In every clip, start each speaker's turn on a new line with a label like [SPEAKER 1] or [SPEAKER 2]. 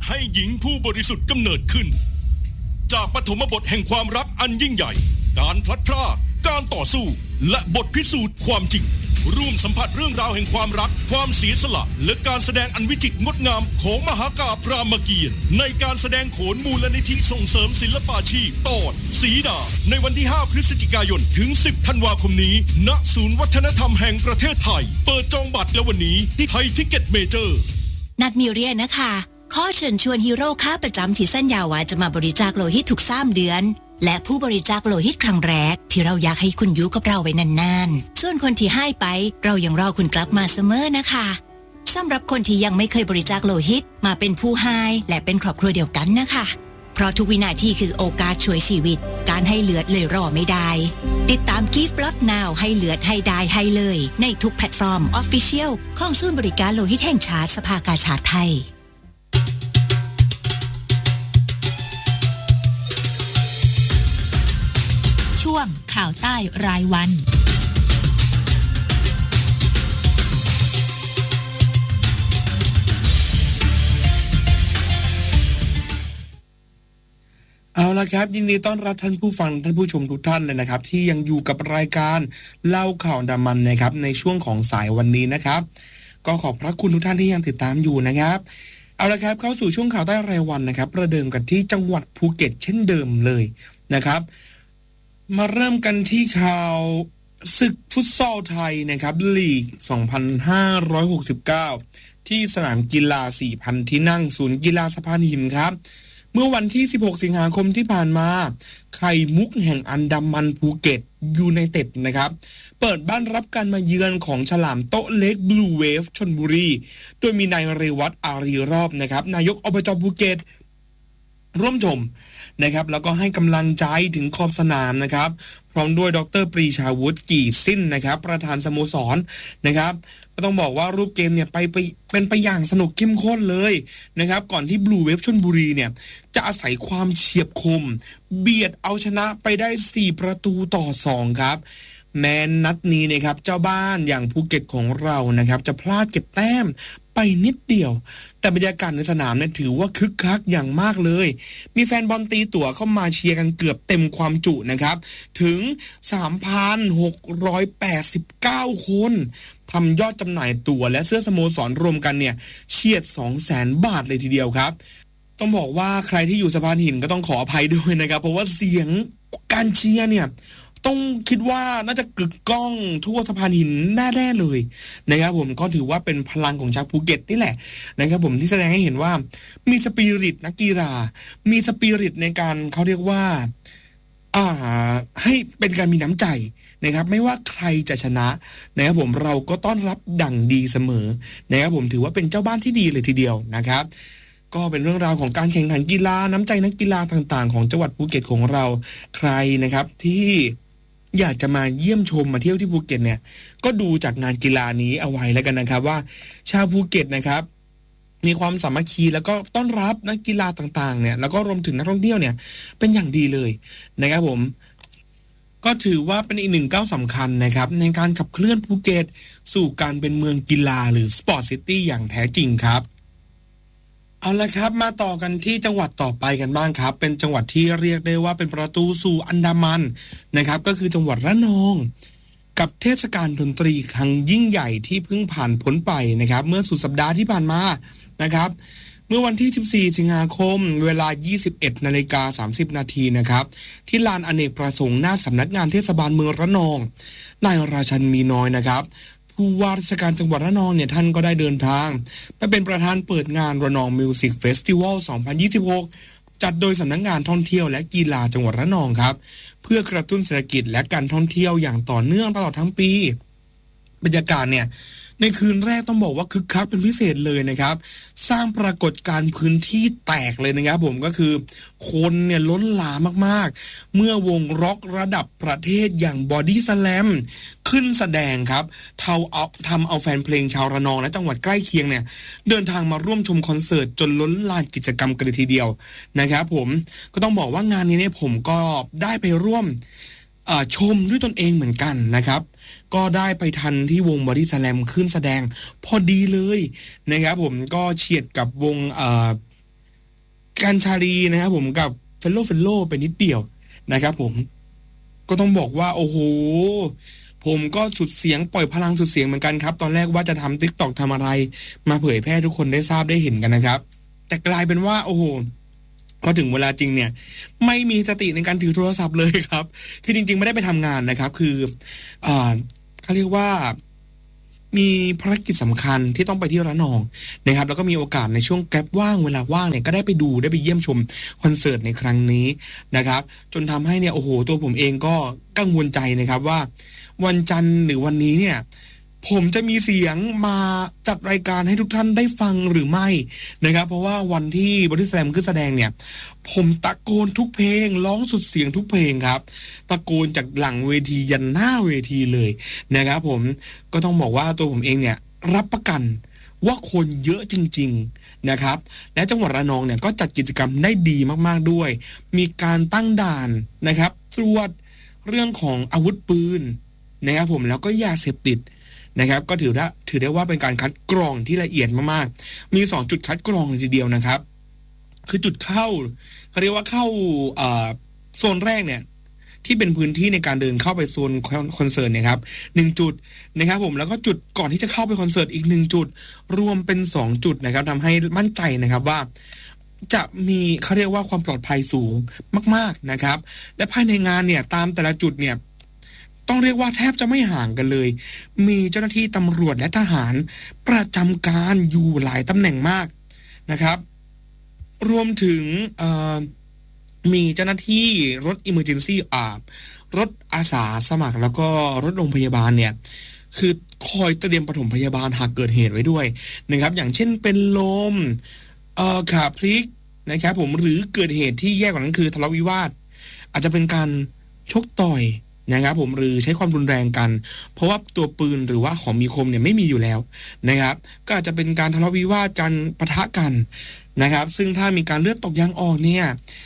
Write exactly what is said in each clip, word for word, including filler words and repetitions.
[SPEAKER 1] ให้หญิงผู้บริสุทธิ์กำเนิดขึ้นจากปฐมบทแห่งความรักอันยิ่งใหญ่การพลัดพรากการต่อสู้และบทพิสูจน์ความจริงร่วมสัมผัสเรื่องราวแห่งความรักความเสียสละและการแสดงอันวิจิตรงดงามของมหากาพย์รามเกียรติ์ในการแสดงโขนมูลนิธิส่งเสริมศิลปาชีพตอนสีดาในวันที่ห้าพฤศจิกายนถึงสิบธันวาคมนี้ณศูนย์วัฒนธรรมแห่งประเทศไทยเปิดจองบัตรแล้ววันนี้ที่ไทยทิกเก็ตเมเจอร์
[SPEAKER 2] นัดมิวเรียนะคะขอเชิญชวนฮีโร่ค้าประจำที่สัญญาว่าจะมาบริจาคโลหิตทุกสามเดือนและผู้บริจาคโลหิตครั้งแรกที่เราอยากให้คุณอยู่กับเราไว้นานๆส่วนคนที่ให้ไปเรายังรอคุณกลับมาเสมอนะคะสำหรับคนที่ยังไม่เคยบริจาคโลหิตมาเป็นผู้ให้และเป็นครอบครัวเดียวกันนะคะเพราะทุกวินาทีคือโอกาสช่วยชีวิตการให้เลือดเลยรอไม่ได้ติดตาม Give Blood Now ให้เลือดให้ได้ให้เลยในทุกแพลตฟอร์ม Official ของศูนย์บริการโลหิตแห่งชาติสภากาชาดไทย
[SPEAKER 3] ช่วงข่าวใต้รายวัน
[SPEAKER 4] เอาละครับยินดีต้อนรับท่านผู้ฟังท่านผู้ชมทุกท่านเลยนะครับที่ยังอยู่กับรายการเล่าข่าวอันดามันนะครับในช่วงของสายวันนี้นะครับก็ขอบพระคุณทุกท่านที่ยังติดตามอยู่นะครับเอาละครับเข้าสู่ช่วงข่าวใต้รายวันนะครับประเดิมกันที่จังหวัดภูเก็ตเช่นเดิมเลยนะครับมาเริ่มกันที่ข่าวศึกฟุตซอลไทยนะครับลีกสองพันห้าร้อยหกสิบเก้าที่สนามกีฬา สี่พัน ที่นั่งศูนย์กีฬาสะพานหินครับเมื่อวันที่สิบหกสิงหาคมที่ผ่านมาไข่มุกแห่งอันดามันภูเก็ตยูไนเต็ดนะครับเปิดบ้านรับการมาเยือนของฉลามโต๊ะเล็กบลูเวฟชลบุรีโดยมีนายเรวัตอารีรอบนะครับนายกอบจภูเก็ตร่วมชมนะครับแล้วก็ให้กำลังใจถึงขอบสนามนะครับพร้อมด้วยดร.ปรีชาวุฒิกี่สิ้นนะครับประธานสโมสรนะครับก็ต้องบอกว่ารูปเกมเนี่ยไปไปเป็นไปอย่างสนุกเข้มข้นเลยนะครับก่อนที่บลูเวฟชลบุรีเนี่ยจะอาศัยความเฉียบคมเบียดเอาชนะไปได้สี่ประตูต่อสองครับแม้นัดนี้นะครับเจ้าบ้านอย่างภูเก็ตของเรานะครับจะพลาดเก็บแต้มไปนิดเดียวแต่บรรยากาศในสนามเนี่ยถือว่าคึกคักอย่างมากเลยมีแฟนบอลตีตั๋วเข้ามาเชียร์กันเกือบเต็มความจุนะครับถึง สามพันหกร้อยแปดสิบเก้า คนทำยอดจำหน่ายตั๋วและเสื้อสโมสรรวมกันเนี่ยเฉียด สองแสน บาทเลยทีเดียวครับต้องบอกว่าใครที่อยู่สะพานหินก็ต้องขออภัยด้วยนะครับเพราะว่าเสียงการเชียร์เนี่ยต้องคิดว่าน่าจะกึกก้องทั่วสะพานหินแน่ๆเลยนะครับผมก็ถือว่าเป็นพลังของชาวภูเก็ตนี่แหละนะครับผมที่แสดงให้เห็นว่ามีสปิริตนักกีฬามีสปิริตในการเขาเรียกว่าอ่าให้เป็นการมีน้ำใจนะครับไม่ว่าใครจะชนะนะครับผมเราก็ต้อนรับดั่งดีเสมอนะครับผมถือว่าเป็นเจ้าบ้านที่ดีเลยทีเดียวนะครับก็เป็นเรื่องราวของการแข่งขันกีฬาน้ำใจนักกีฬาต่างๆของจังหวัดภูเก็ตของเราใครนะครับที่อยากจะมาเยี่ยมชมมาเที่ยวที่ภูเก็ตเนี่ยก็ดูจากงานกีฬานี้เอาไว้แล้วกันนะครับว่าชาวภูเก็ตนะครับมีความสามัคคีแล้วก็ต้อนรับนักกีฬาต่างๆเนี่ยแล้วก็รวมถึงนักท่องเที่ยวเนี่ยเป็นอย่างดีเลยนะครับผมก็ถือว่าเป็นอีกหนึ่งก้าวสำคัญนะครับในการขับเคลื่อนภูเก็ตสู่การเป็นเมืองกีฬาหรือสปอร์ตซิตี้อย่างแท้จริงครับเอาละครับมาต่อกันที่จังหวัดต่อไปกันบ้างครับเป็นจังหวัดที่เรียกได้ว่าเป็นประตูสู่อันดามันนะครับก็คือจังหวัดระนองกับเทศกาลดนตรีครั้งยิ่งใหญ่ที่เพิ่งผ่านพ้นไปนะครับเมื่อสุดสัปดาห์ที่ผ่านมานะครับเมื่อวันที่สิบสี่สิงหาคมเวลา ยี่สิบเอ็ดนาฬิกาสามสิบนาทีนะครับที่ลานอเนกประสงค์หน้าสำนักงานเทศบาลเมืองระนองนายราชันมีน้อยนะครับผู้ว่าราชการจังหวัดระนองเนี่ยท่านก็ได้เดินทางมาเป็นประธานเปิดงานระนองมิวสิกเฟสติวัลสองพันยี่สิบหกจัดโดยสำนักงานท่องเที่ยวและกีฬาจังหวัดระนองครับเพื่อกระตุ้นเศรษฐกิจและการท่องเที่ยวอย่างต่อเนื่องตลอดทั้งปีบรรยากาศเนี่ยในคืนแรกต้องบอกว่าคึกคักเป็นพิเศษเลยนะครับสร้างปรากฏการณ์พื้นที่แตกเลยนะครับผมก็คือคนเนี่ยล้นหลามมากๆเมื่อวงร็อกระดับประเทศอย่างบอดี้สแลมขึ้นแสดงครับเท่าเอาทำเอาแฟนเพลงชาวระนองและจังหวัดใกล้เคียงเนี่ยเดินทางมาร่วมชมคอนเสิร์ตจนล้นลานกิจกรรมกันเลยทีเดียวนะครับผมก็ต้องบอกว่างานนี้เนี่ยผมก็ได้ไปร่วมชมด้วยตนเองเหมือนกันนะครับก็ได้ไปทันที่วงบอดี้สแลมขึ้นแสดงพอดีเลยนะครับผมก็เฉียดกับวงการชาลีนะครับผมกับเฟลโลเฟลโลเป็นนิดเดียวนะครับผมก็ต้องบอกว่าโอ้โหผมก็สุดเสียงปล่อยพลังสุดเสียงเหมือนกันครับตอนแรกว่าจะทำ TikTok ทำอะไรมาเผยแพร่ทุกคนได้ทราบได้เห็นกันนะครับแต่กลายเป็นว่าโอ้โหพอถึงเวลาจริงเนี่ยไม่มีสติในการถือโทรศัพท์เลยครับคือจริงๆไม่ได้ไปทำงานนะครับคืออ่าเขาเรียกว่ามีภารกิจสำคัญที่ต้องไปที่ระนองนะครับแล้วก็มีโอกาสในช่วงแกลบว่างเวลาว่างเนี่ยก็ได้ไปดูได้ไปเยี่ยมชมคอนเสิร์ตในครั้งนี้นะครับจนทำให้เนี่ยโอ้โหตัวผมเองก็กังวลใจนะครับว่าวันจันทร์หรือวันนี้เนี่ยผมจะมีเสียงมาจัดรายการให้ทุกท่านได้ฟังหรือไม่นะครับเพราะว่าวันที่บอดี้สแลมขึ้นแสดงเนี่ยผมตะโกนทุกเพลงร้องสุดเสียงทุกเพลงครับตะโกนจากหลังเวทียันหน้าเวทีเลยนะครับผมก็ต้องบอกว่าตัวผมเองเนี่ยรับประกันว่าคนเยอะจริงๆนะครับและจังหวัดระนองเนี่ยก็จัดกิจกรรมได้ดีมากๆด้วยมีการตั้งด่านนะครับตรวจเรื่องของอาวุธปืนนะครับผมแล้วก็ยาเสพติดนะครับก็ถือได้ถือได้ว่าเป็นการคัดกรองที่ละเอียดมากๆมีสองจุดคัดกรองเลยทีเดียวนะครับคือจุดเข้าเขาเรียกว่าเข้าโซนแรกเนี่ยที่เป็นพื้นที่ในการเดินเข้าไปโซนคอนเสิร์ตเนี่ยครับหนึ่งจุดนะครับผมแล้วก็จุดก่อนที่จะเข้าไปคอนเสิร์ตอีกหนึ่งจุดรวมเป็นสองจุดนะครับทำให้มั่นใจนะครับว่าจะมีเขาเรียกว่าความปลอดภัยสูงมากๆนะครับและภายในงานเนี่ยตามแต่ละจุดเนี่ยต้องเรียกว่าแทบจะไม่ห่างกันเลยมีเจ้าหน้าที่ตำรวจและทหารประจำการอยู่หลายตำแหน่งมากนะครับรวมถึงมีเจ้าหน้าที่รถ Emergency อ่ารถอาสาสมัครแล้วก็รถโรงพยาบาลเนี่ยคือคอยเตรียมปฐมพยาบาลหากเกิดเหตุไว้ด้วยนะครับอย่างเช่นเป็นลมเอ่อขาพลิกนะครับผมหรือเกิดเหตุที่แย่กว่านั้นคือทะเลาะวิวาทอาจจะเป็นการชกต่อยนะครับผมหรือใช้ความรุนแรงกันเพราะว่าตัวปืนหรือว่าของมีคมเนี่ยไม่มีอยู่แล้วนะครับก็อาจจะเป็นการทะเลาะวิวาทกันปะทะกันนะครับซึ่งถ้ามีการเลือดตกยางออกเนี่ย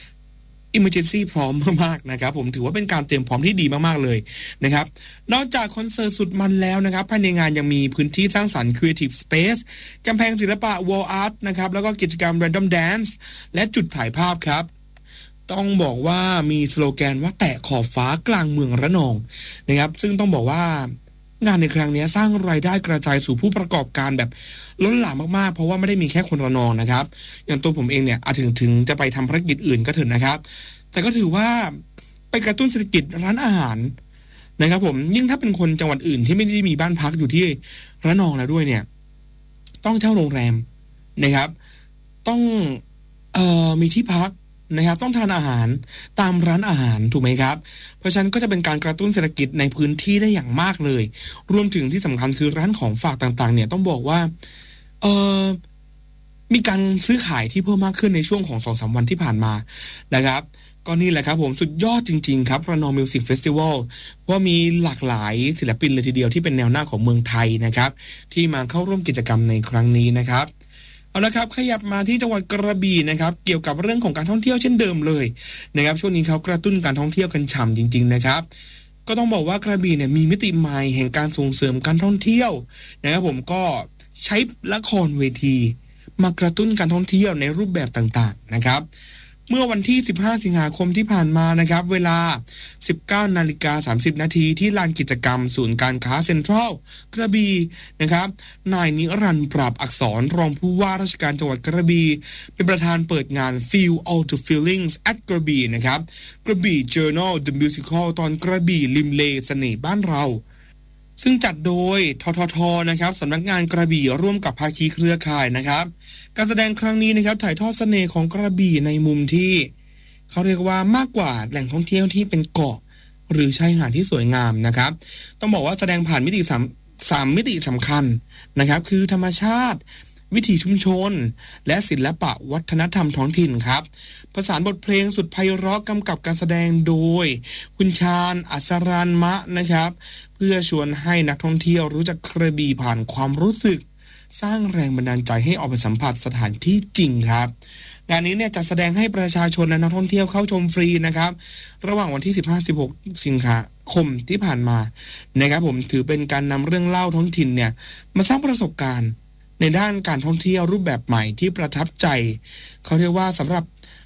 [SPEAKER 4] Emergency พร้อมมากๆนะครับผมถือว่าเป็นการเตรียมพร้อมที่ดีมากๆเลยนะครับนอกจากคอนเสิร์ตสุดมันแล้วนะครับภายในงานยังมีพื้นที่สร้างสรรค์ Creative Space กำแพงศิลปะ Wall Art นะครับแล้วก็กิจกรรม Random Dance และจุดถ่ายภาพครับต้องบอกว่ามีสโลแกนว่าแตะขอบฟ้ากลางเมืองระนองนะครับซึ่งต้องบอกว่างานในครั้งนี้สร้างรายได้กระจายสู่ผู้ประกอบการแบบล้นหลามมากๆเพราะว่าไม่ได้มีแค่คนระนองนะครับอย่างตัวผมเองเนี่ยอาจถึงถึงจะไปทำภารกิจอื่นก็เถอะนะครับแต่ก็ถือว่าไปกระตุ้นเศรษฐกิจร้านอาหารนะครับผมยิ่งถ้าเป็นคนจังหวัดอื่นที่ไม่ได้มีบ้านพักอยู่ที่ระนองแล้วด้วยเนี่ยต้องเช่าโรงแรมนะครับต้องเอ่อมีที่พักนะครับต้องทานอาหารตามร้านอาหารถูกไหมครับเพราะฉะนั้นก็จะเป็นการกระตุ้นเศรษฐกิจในพื้นที่ได้อย่างมากเลยรวมถึงที่สำคัญคือร้านของฝากต่างๆเนี่ยต้องบอกว่าเออมีการซื้อขายที่เพิ่มมากขึ้นในช่วงของ สองถึงสาม วันที่ผ่านมานะครับก็นี่แหละครับผมสุดยอดจริงๆครับระนองมิวสิกเฟสติวัลว่ามีหลากหลายศิลปินเลยทีเดียวที่เป็นแนวหน้าของเมืองไทยนะครับที่มาเข้าร่วมกิจกรรมในครั้งนี้นะครับเอาละครับขยับมาที่จังหวัดกระบี่นะครับเกี่ยวกับเรื่องของการท่องเที่ยวเช่นเดิมเลยนะครับช่วงนี้เขากระตุ้นการท่องเที่ยวกันฉ่ำจริงๆนะครับก็ต้องบอกว่ากระบี่เนี่ยมีมิติใหม่แห่งการส่งเสริมการท่องเที่ยวนะครับผมก็ใช้ละครเวทีมากระตุ้นการท่องเที่ยวในรูปแบบต่างๆนะครับเมื่อวันที่สิบห้าสิงหาคมที่ผ่านมานะครับเวลา สิบเก้านาฬิกาสามสิบนาทีที่ลานกิจกรรมศูนย์การค้าเซ็นทรัลกระบี่นะครับนายนิรันดร์ปราบอักษรรองผู้ว่าราชการจังหวัดกระบี่เป็นประธานเปิดงาน Feel All the Feelings at กระบี่นะครับกระบี่ Journal The Musical ตอนกระบี่ริมเลเสน่ห์บ้านเราซึ่งจัดโดยทททนะครับสำนักงานกระบี่ร่วมกับภาคีเครือข่ายนะครับการแสดงครั้งนี้นะครับถ่ายทอดเสน่ห์ของกระบี่ในมุมที่เขาเรียกว่ามากกว่าแหล่งท่องเที่ยวที่เป็นเกาะหรือชายหาดที่สวยงามนะครับต้องบอกว่าแสดงผ่านมิติสามสามมิติสำคัญนะครับคือธรรมชาติวิถีชุมชนและศิลปะวัฒนธรรมท้องถิ่นครับประสานบทเพลงสุดไพเราะกำกับการแสดงโดยคุณชาญอัศรานมะนะครับเพื่อชวนให้นักท่องเที่ยวรู้จักกระบี่ผ่านความรู้สึกสร้างแรงบันดาลใจให้ออกไปสัมผัสสถานที่จริงครับงานนี้เนี่ยจะแสดงให้ประชาชนและนักท่องเที่ยวเข้าชมฟรีนะครับระหว่างวันที่ สิบห้าถึงสิบหก สิงหาคมที่ผ่านมานะครับผมถือเป็นการนำเรื่องเล่าท้องถิ่นเนี่ยมาสร้างประสบการณ์ในด้านการท่องเที่ยวรูปแบบใหม่ที่ประทับใจเขาเรียกว่าสำหรับ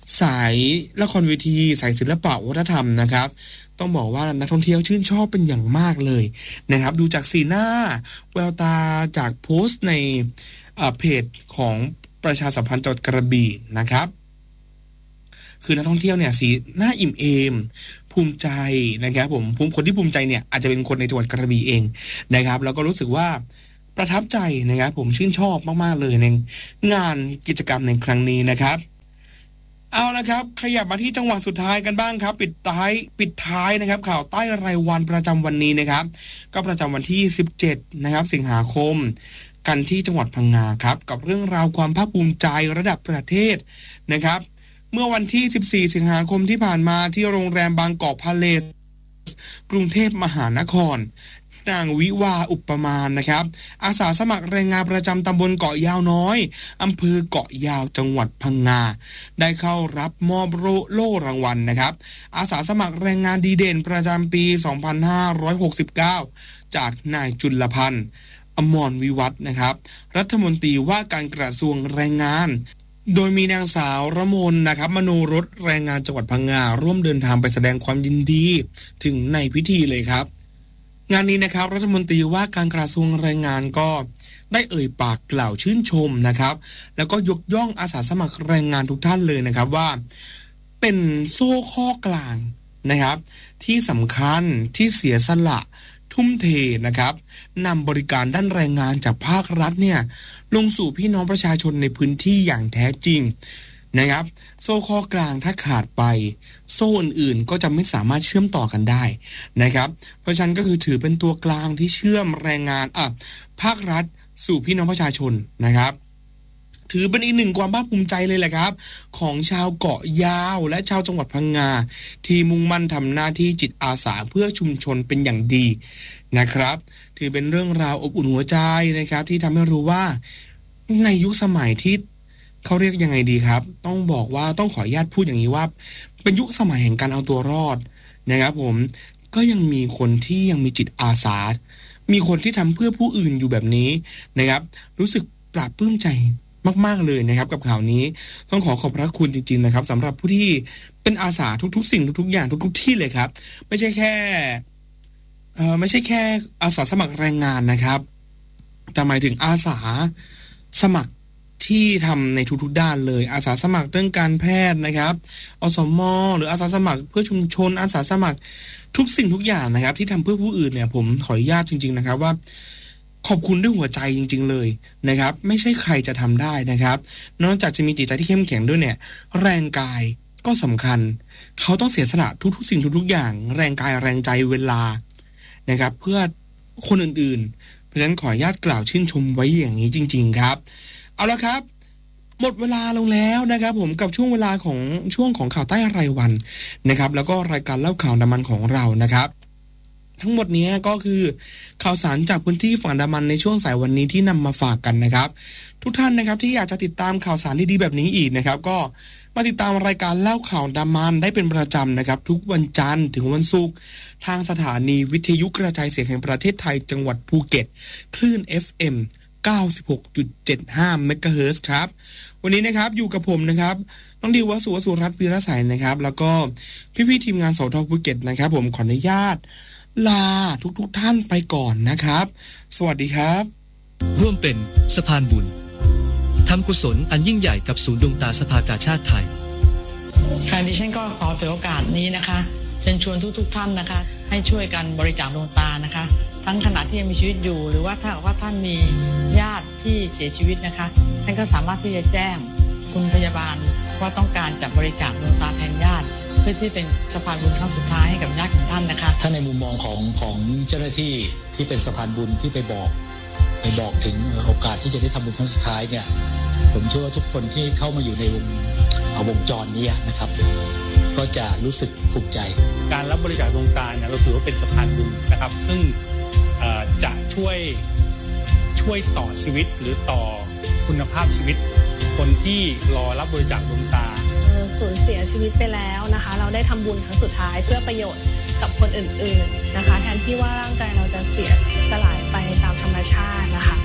[SPEAKER 4] สายละครเวทีสายศิลปะวัฒนธรรมนะครับต้องบอกว่านักท่องเที่ยวชื่นชอบเป็นอย่างมากเลยนะครับดูจากสีหน้าแววตาจากโพสต์ในเพจของประชาสัมพันธ์จังหวัดกระบี่นะครับคือนักท่องเที่ยวเนี่ยสีหน้าอิ่มเอมภูมิใจนะครับผมคนที่ภูมิใจเนี่ยอาจจะเป็นคนในจังหวัดกระบี่เองนะครับแล้วก็รู้สึกว่าประทับใจนะครับผมชื่นชอบมากๆเลยในงานกิจกรรมในครั้งนี้นะครับเอาละครับขยับมาที่จังหวัดสุดท้ายกันบ้างครับปิดท้ายปิดท้ายนะครับข่าวใต้รายวันประจำวันนี้นะครับก็ประจำวันที่สิบเจ็ดนะครับสิงหาคมกันที่จังหวัดพังงาครับกับเรื่องราวความภาคภูมิใจระดับประเทศนะครับเมื่อวันที่สิบสี่สิงหาคมที่ผ่านมาที่โรงแรมบางกอกพาเลสกรุงเทพมหานครนางวิวาอุปมานะครับอาสาสมัครแรงงานประจำตำบลเกาะยาวน้อยอำเภอเกาะยาวจังหวัดพังงาได้เข้ารับมอบโล่รางวัลนะครับอาสาสมัครแรงงานดีเด่นประจำปีสองพันห้าร้อยหกสิบเก้าจากนายจุลพันธ์อมรวิวัฒน์นะครับรัฐมนตรีว่าการกระทรวงแรงงานโดยมีนางสาวระมนนะครับมโนรสแรงงานจังหวัดพังงาร่วมเดินทางไปแสดงความยินดีถึงในพิธีเลยครับงานนี้นะครับรัฐมนตรีว่าการกระทรวงแรงงานก็ได้เอ่ยปากกล่าวชื่นชมนะครับแล้วก็ยกย่องอาสาสมัครแรงงานทุกท่านเลยนะครับว่าเป็นโซ่ข้อกลางนะครับที่สำคัญที่เสียสละทุ่มเทนะครับนำบริการด้านแรงงานจากภาครัฐเนี่ยลงสู่พี่น้องประชาชนในพื้นที่อย่างแท้จริงนะครับโซ่ข้อกลางถ้าขาดไปโซ่อื่นๆก็จะไม่สามารถเชื่อมต่อกันได้นะครับเพราะฉะนั้นก็คือถือเป็นตัวกลางที่เชื่อมแรงงานอ่ะภาครัฐสู่พี่น้องประชาชนนะครับถือเป็นอีกหนึ่งความภาคภูมิใจเลยแหละครับของชาวเกาะยาวและชาวจังหวัดพังงาที่มุ่งมั่นทำหน้าที่จิตอาสาเพื่อชุมชนเป็นอย่างดีนะครับถือเป็นเรื่องราวอบอุ่นหัวใจนะครับที่ทำให้รู้ว่าในยุคสมัยที่เขาเรียกยังไงดีครับต้องบอกว่าต้องขออนุญาตพูดอย่างนี้ว่าเป็นยุคสมัยแห่งการเอาตัวรอดนะครับผมก็ยังมีคนที่ยังมีจิตอาสามีคนที่ทำเพื่อผู้อื่นอยู่แบบนี้นะครับรู้สึกปลาบปลื้มใจมากๆเลยนะครับกับข่าวนี้ต้องขอขอบพระคุณจริงๆนะครับสำหรับผู้ที่เป็นอาสาทุกๆสิ่งทุกๆอย่างทุกๆที่เลยครับไม่ใช่แค่เอ่อไม่ใช่แค่อาสาสมัครแรงงานนะครับแต่หมายถึงอาสาสมัครที่ทำในทุกๆด้านเลยอาสาสมัครเรื่องการแพทย์นะครับอสม.หรืออาสาสมัครเพื่อชุมชนอาสาสมัครทุกสิ่งทุกอย่างนะครับที่ทำเพื่อผู้อื่นเนี่ยผมขออนุญาตจริงๆนะครับว่าขอบคุณด้วยหัวใจจริงๆเลยนะครับไม่ใช่ใครจะทำได้นะครับนอกจากจะมีจิตใจที่เข้มแข็งด้วยเนี่ยแรงกายก็สำคัญเขาต้องเสียสละทุกๆสิ่งทุกๆอย่างแรงกายแรงใจเวลานะครับเพื่อคนอื่นๆเพราะฉะนั้นขออนุญาตกล่าวชื่นชมไว้อย่างนี้จริงๆครับเอาละครับหมดเวลาลงแล้วนะครับผมกับช่วงเวลาของช่วงของข่าวใต้รายวันนะครับแล้วก็รายการเล่าข่าวอันดามันของเรานะครับทั้งหมดนี้ก็คือข่าวสารจากพื้นที่ฝั่งอันดามันในช่วงสายวันนี้ที่นำมาฝากกันนะครับทุกท่านนะครับที่อยากจะติดตามข่าวสารดีๆแบบนี้อีกนะครับก็มาติดตามรายการเล่าข่าวอันดามันได้เป็นประจำนะครับทุกวันจันทร์ถึงวันศุกร์ทางสถานีวิทยุกระจายเสียงแห่งประเทศไทยจังหวัดภูเก็ตคลื่น เอฟ เอ็ม เก้าสิบหกจุดเจ็ดห้า เมกะเฮิรตซ์ครับวันนี้นะครับอยู่กับผมนะครับน้องดิววสุวสุรัตน์วีรสัยนะครับแล้วก็พี่ๆทีมงานสทภูเก็ตนะครับผมขออนุญาตลาทุกๆท่านไปก่อนนะครับสวัสดีครับ
[SPEAKER 5] ร่วมเป็นสะพานบุญทำกุศลอันยิ่งใหญ่กับศูนย์ดวงตาสภากาชาติไทย
[SPEAKER 6] ค่ะดิฉันก็ขอถือโอกาสนี้นะคะเชิญชวนทุกๆท่านนะคะให้ช่วยกันบริจาคดวงตานะคะทั้งขณะที่ยังมีชีวิตอยู่หรือว่าถ้าว่าท่านมีญาติที่เสียชีวิตนะคะท่านก็สามารถที่จะแจ้งคุณพยาบาลว่าต้องการจะบริจาคดวงตาแทนญาติเพื่อที่เป็นสะพานบุญครั้งสุดท้ายให้กับญาติของท่านนะคะ
[SPEAKER 7] ถ้าในมุมมองของของเจ้าหน้าที่ที่เป็นสะพานบุญที่ไปบอกไปบอกถึงโอกาสที่จะได้ทำบุญครั้งสุดท้ายเนี่ยผมเชื่อว่าทุกคนที่เข้ามาอยู่ในวงเอาวงจรนี้นะครับก็จะรู้สึกภูมิใจ
[SPEAKER 8] การรับบริจาคดวงตาเนี่ยเราถือว่าเป็นสะพานบุญนะครับซึ่งจะช่วยช่วยต่อชีวิตหรือต่อคุณภาพชีวิตคนที่รอรับบริจาคดวงตา
[SPEAKER 9] สูญเสียชีวิตไปแล้วนะคะเราได้ทำบุญครั้งสุดท้ายเพื่อประโยชน์กับคนอื่นๆนะคะแทนที่ว่าร่างกายเราจะเสียสลายไปตามธรรมชาตินะคะและแต่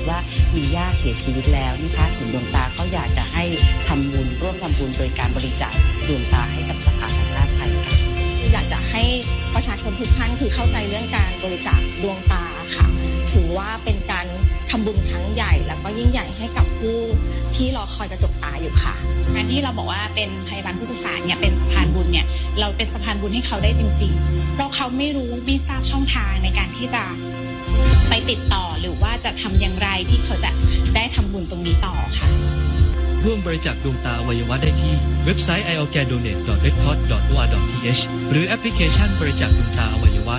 [SPEAKER 10] ดว่ามีญาติเสียชีวิตแล้วนะคะศูนย์ดวงตาก็อยากจะให้ทำบุญร่วมทำบุญโดยการบริจาคดวงตาให้กับสภากาชาติไทยค่ะ
[SPEAKER 9] อยากจะให้ประชาชนทุกท่านคือเข้าใจเรื่องการบริจาคดวงตาค่ะถือว่าเป็นการทำบุญครั้งใหญ่แล้วก็ยิ่งใหญ่ให้กับผู้ที่รอคอยกระจกตาอยู่ค่ะ
[SPEAKER 11] การที่เราบอกว่าเป็นพยาบาลผู้ศึกษาเนี่ยเป็นสะพานบุญเนี่ยเราเป็นสะพานบุญให้เขาได้จริงๆเพราะเขาไม่รู้ไม่ทราบช่องทางในการที่จะไปติดต่อหรือว่าจะทำอย่างไรที่เขาจะได้ทำบุญตรงนี้ต่อค่ะ
[SPEAKER 5] ร่วมบริจาคดวงตาอวัยวะได้ที่เว็บไซต์ ไอ โอ แกน โดเนท ดอท เรดคอร์ส ดอท โอ อาร์ ดอท ที เอช หรือแอปพลิเคชันบริจาคดวงตาอวั